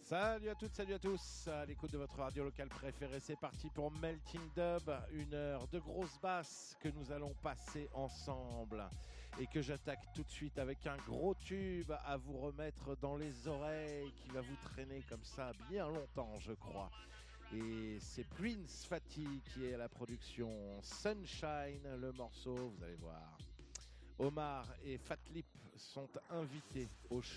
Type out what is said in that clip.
Salut à toutes, salut à tous, à l'écoute de votre radio locale préférée, c'est parti pour Melting Dub, une heure de grosses basses que nous allons passer ensemble et que j'attaque tout de suite avec un gros tube à vous remettre dans les oreilles qui va vous traîner comme ça bien longtemps je crois. Et c'est Prince Fatty qui est à la production, Sunshine le morceau, vous allez voir. Omar et Fat Lip sont invités au show.